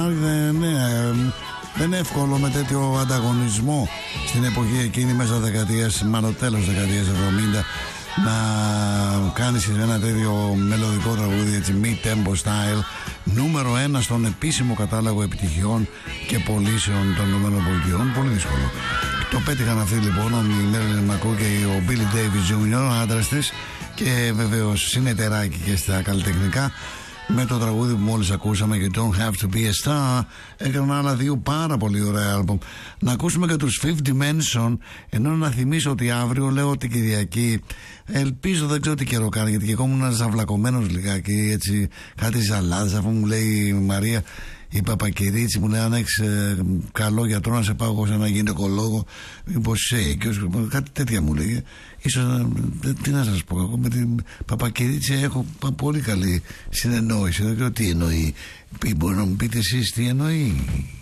δεν είναι εύκολο με τέτοιο ανταγωνισμό στην εποχή εκείνη, μέσα δεκαετίας, μάλλον τέλος δεκαετίας 70, να κάνεις ένα τέτοιο μελωδικό τραγούδι, έτσι, mid-tempo style, νούμερο 1 στον επίσημο κατάλογο επιτυχιών και πωλήσεων των ΗΠΑ. Πολύ δύσκολο. Το πέτυχαν αυτοί λοιπόν, ο Marilyn Monroe και ο Billy Davis Jr., ο άντρας της, και βεβαίως συνεταιράκι και στα καλλιτεχνικά, με το τραγούδι που μόλις ακούσαμε, και Don't Have to Be a Star. Έκαναν άλλα δύο πάρα πολύ ωραία άλμπομ. Να ακούσουμε και τους Fifth Dimension, ενώ να θυμίσω ότι αύριο, λέω την Κυριακή, ελπίζω, δεν ξέρω τι καιρό κάνει, γιατί και εγώ ήμουν ζαυλακωμένος λιγάκι, έτσι, κάτι ζαλάδες, αφού μου λέει η Μαρία, η Παπακυρίτσι, μου λέει, αν έχεις καλό γιατρό να σε πάω εγώ σε ένα γυναικολόγο, μήπως είσαι έγκυος, κάτι τέτοια μου λέει. Ίσως, τι να σας πω, εγώ με την Παπακυρίτσι έχω πολύ καλή συνεννόηση, δεν ξέρω τι εννοεί. Μπορεί να μου πείτε εσείς τι εννοεί.